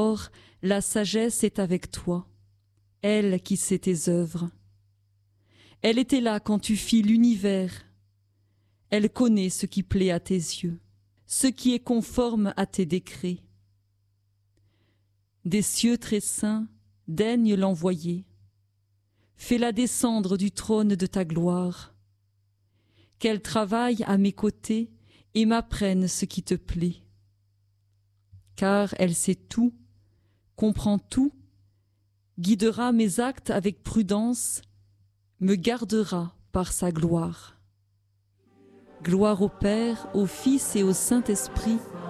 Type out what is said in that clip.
mort, la sagesse est avec toi, elle qui sait tes œuvres. Elle était là quand tu fis l'univers. Elle connaît ce qui plaît à tes yeux, ce qui est conforme à tes décrets. Des cieux très saints, daigne l'envoyer. Fais-la descendre du trône de ta gloire. Qu'elle travaille à mes côtés et m'apprenne ce qui te plaît. Car elle sait tout, comprend tout, guidera mes actes avec prudence, me gardera par sa gloire. Gloire au Père, au Fils et au Saint-Esprit,